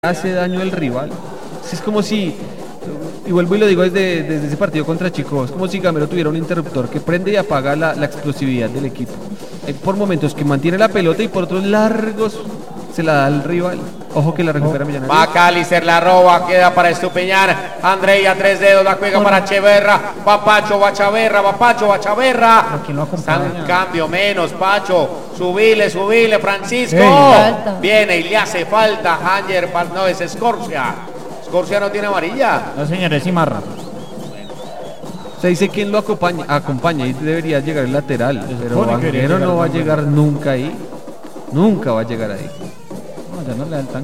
hace daño al rival. Es como si, y vuelvo y lo digo desde ese partido contra Chico, es como si Gamero tuviera un interruptor que prende y apaga la explosividad del equipo. Hay por momentos que mantiene la pelota y por otros largos se la da al rival. Ojo que la recupera Millonarios. Va Cálicer, la roba, queda para Estupiñán. Andrei a 3 dedos, la juega para Echeverra. Va Pacho, va Chaverra, va Pacho, va Chaverra. Está un cambio menos, Pacho. Subile, Francisco. Viene y le hace falta. Hanger, no, es Scorcia. Scorcia no tiene amarilla. No, señor, es Imarra. Se dice quién lo acompaña y debería llegar el lateral. Pero Vanguero no va a llegar nunca ahí. Nunca va a llegar ahí. No, ya no le da el tanque.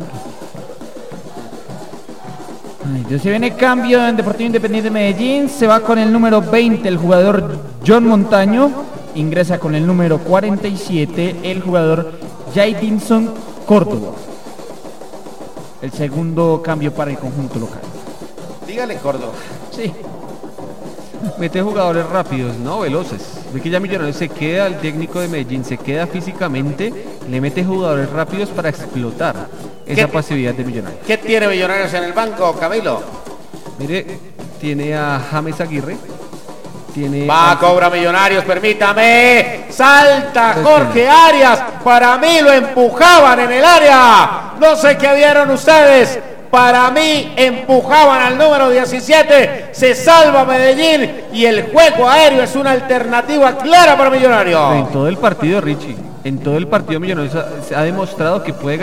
Ay, Dios, se viene cambio en Deportivo Independiente de Medellín. Se va con el número 20 el jugador John Montaño. Ingresa con el número 47 el jugador Jaydinson Córdoba. El segundo cambio para el conjunto local. Dígale, Córdoba. Sí. Mete jugadores rápidos, no veloces. Ve que ya Millonarios se queda, el técnico de Medellín se queda físicamente, le mete jugadores rápidos para explotar esa pasividad de Millonarios. ¿Qué tiene Millonarios en el banco, Camilo? Mire, tiene a James Aguirre. Cobra Millonarios, permítame. Salta Jorge Arias. Para mí lo empujaban en el área. No sé qué vieron ustedes. Para mí empujaban al número 17. Se salva Medellín y el juego aéreo es una alternativa clara para Millonarios. En todo el partido, Richie, en todo el partido Millonarios se ha demostrado que puede ganar.